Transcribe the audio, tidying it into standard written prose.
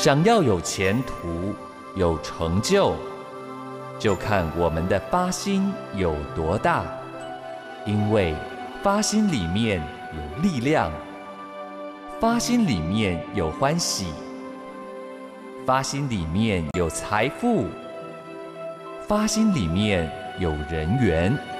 想要有前途、有成就，就看我们的发心有多大。因为发心里面有力量，发心里面有欢喜，发心里面有财富，发心里面有人缘。